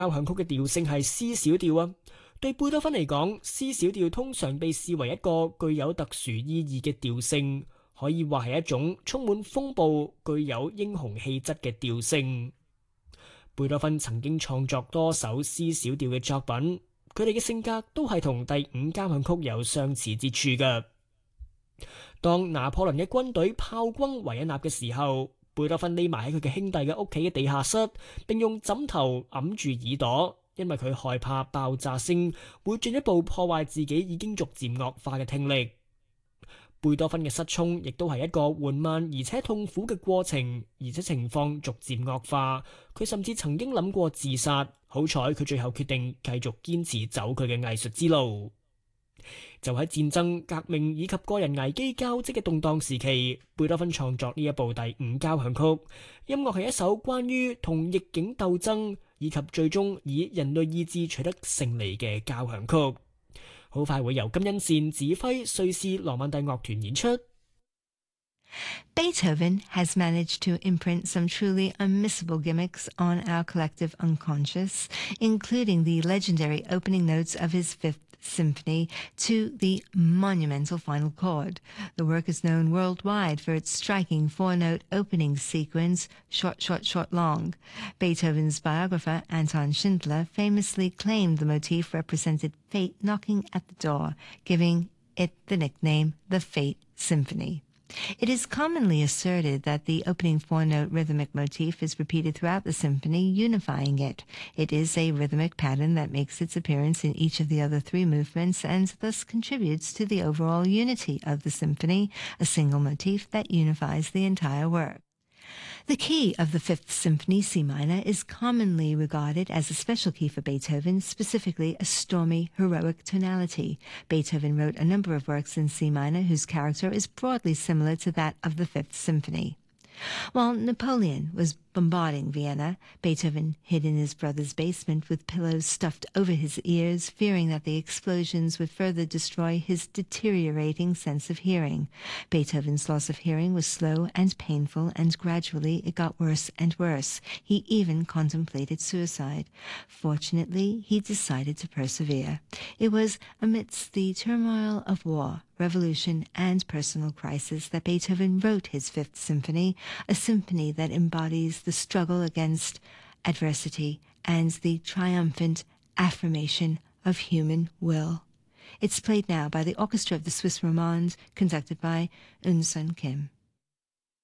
響曲嘅調性係 C 小調啊。對貝多芬嚟講，C 小調通常被視為一個具有特殊意義嘅調性，可以話係一種充滿風暴、具有英雄氣質嘅調性。貝多芬曾經創作多首 C 小調嘅作品，佢哋嘅性格都係同第五交響曲有相似之處嘅。當拿破崙嘅軍隊炮轟維也納嘅時候，貝多芬匿埋喺佢嘅兄弟嘅屋企嘅地下室，並用枕頭揞住耳朵，因為佢害怕爆炸聲會進一步破壞自己已經逐漸惡化嘅聽力。貝多芬嘅失聰亦都係一個緩慢而且痛苦嘅過程，而且情況逐漸惡化。佢甚至曾經諗過自殺，好彩佢最後決定繼續堅持走佢嘅藝術之路。就喺戰爭、革命以及個人危機交織嘅動盪時期，貝多芬創作呢一部第五交響曲。音樂係一首關於同逆境鬥爭以及最終以人類意志取得勝利嘅交響曲。好快會由金恩善指揮瑞士羅曼蒂樂團演出。 Beethoven has managed to imprint some truly unmissable gimmicks on our collective unconscious, including the legendary opening notes of his Fifth Symphony to the monumental final chord. The work is known worldwide for its striking four-note opening sequence, short, short, short, long. Beethoven's biographer, Anton Schindler, famously claimed the motif represented fate knocking at the door, giving it the nickname the Fate Symphony. It is commonly asserted that the opening four-note rhythmic motif is repeated throughout the symphony, unifying it. It is a rhythmic pattern that makes its appearance in each of the other three movements and thus contributes to the overall unity of the symphony, a single motif that unifies the entire work. The key of the Fifth Symphony, C minor, is commonly regarded as a special key for Beethoven, specifically a stormy, heroic tonality. Beethoven wrote a number of works in C minor whose character is broadly similar to that of the Fifth Symphony. While Napoleon was bombarding Vienna, Beethoven hid in his brother's basement with pillows stuffed over his ears, fearing that the explosions would further destroy his deteriorating sense of hearing. Beethoven's loss of hearing was slow and painful, and gradually it got worse and worse. He even contemplated suicide. Fortunately, he decided to persevere. It was amidst the turmoil of war, revolution, and personal crisis that Beethoven wrote his Fifth Symphony, a symphony that embodies the struggle against adversity and the triumphant affirmation of human will. It's played now by the Orchestra of the Swiss Romande, conducted by Eunsun Kim.